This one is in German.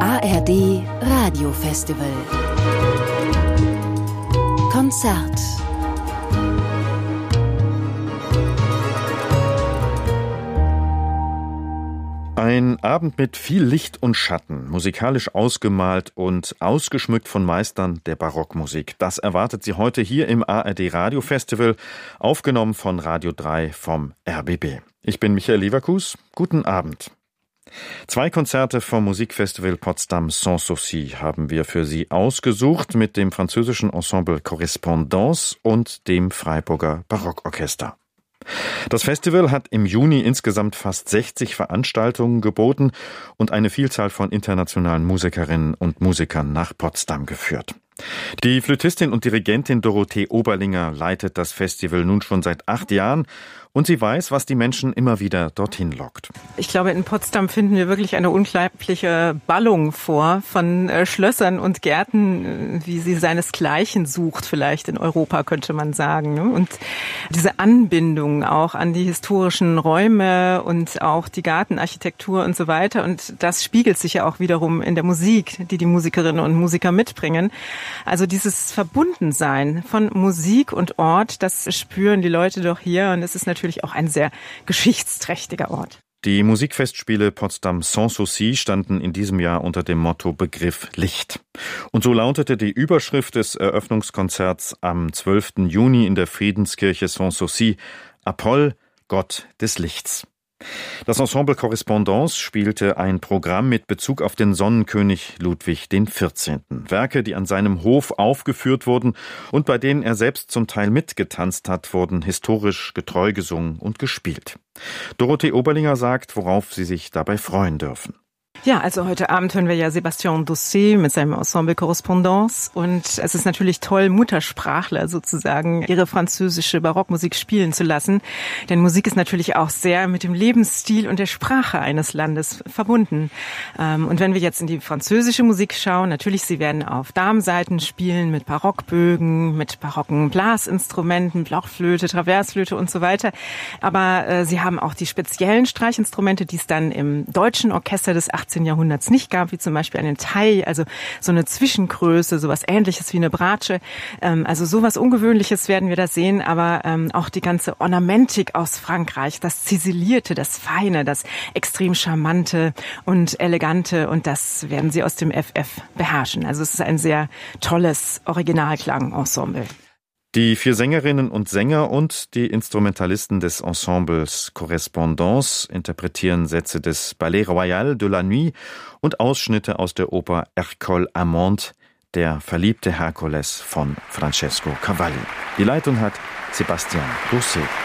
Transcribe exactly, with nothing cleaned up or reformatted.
A R D Radiofestival Konzert. Ein Abend mit viel Licht und Schatten, musikalisch ausgemalt und ausgeschmückt von Meistern der Barockmusik. Das erwartet Sie heute hier im A R D Radiofestival, aufgenommen von Radio drei vom R B B. Ich bin Michael Leverkus. Guten Abend. Zwei Konzerte vom Musikfestival Potsdam Sans Souci haben wir für Sie ausgesucht mit dem französischen Ensemble Correspondance und dem Freiburger Barockorchester. Das Festival hat im Juni insgesamt fast sechzig Veranstaltungen geboten und eine Vielzahl von internationalen Musikerinnen und Musikern nach Potsdam geführt. Die Flötistin und Dirigentin Dorothee Oberlinger leitet das Festival nun schon seit acht Jahren und sie weiß, was die Menschen immer wieder dorthin lockt. Ich glaube, in Potsdam finden wir wirklich eine unglaubliche Ballung vor von äh, Schlössern und Gärten, wie sie seinesgleichen sucht, vielleicht in Europa, könnte man sagen. Ne? Und diese Anbindung auch an die historischen Räume und auch die Gartenarchitektur und so weiter. Und das spiegelt sich ja auch wiederum in der Musik, die die Musikerinnen und Musiker mitbringen. Also dieses Verbundensein von Musik und Ort, das spüren die Leute doch hier. Und es ist natürlich auch ein sehr geschichtsträchtiger Ort. Die Musikfestspiele Potsdam Sans Souci standen in diesem Jahr unter dem Motto Begriff Licht. Und so lautete die Überschrift des Eröffnungskonzerts am zwölften Juni in der Friedenskirche Sans Souci: Apoll, Gott des Lichts. Das Ensemble Correspondance spielte ein Programm mit Bezug auf den Sonnenkönig Ludwig den vierzehnten. Werke, die an seinem Hof aufgeführt wurden und bei denen er selbst zum Teil mitgetanzt hat, wurden historisch getreu gesungen und gespielt. Dorothee Oberlinger sagt, worauf Sie sich dabei freuen dürfen. Ja, also heute Abend hören wir ja Sébastien Dossé mit seinem Ensemble Correspondance und es ist natürlich toll, Muttersprachler sozusagen ihre französische Barockmusik spielen zu lassen, denn Musik ist natürlich auch sehr mit dem Lebensstil und der Sprache eines Landes verbunden. Und wenn wir jetzt in die französische Musik schauen, natürlich, sie werden auf Darmsaiten spielen mit Barockbögen, mit barocken Blasinstrumenten, Blockflöte, Traversflöte und so weiter, aber sie haben auch die speziellen Streichinstrumente, die es dann im deutschen Orchester des achtzehnten Jahrhunderts nicht gab, wie zum Beispiel einen Tai, also so eine Zwischengröße, sowas Ähnliches wie eine Bratsche. Ähm, also sowas Ungewöhnliches werden wir da sehen, aber ähm, auch die ganze Ornamentik aus Frankreich, das Ziselierte, das Feine, das extrem Charmante und Elegante, und das werden Sie aus dem F F beherrschen. Also es ist ein sehr tolles Originalklangensemble. Die vier Sängerinnen und Sänger und die Instrumentalisten des Ensembles Correspondance interpretieren Sätze des Ballet Royal de la Nuit und Ausschnitte aus der Oper Ercole Amande, der verliebte Herkules von Francesco Cavalli. Die Leitung hat Sébastien Dossé.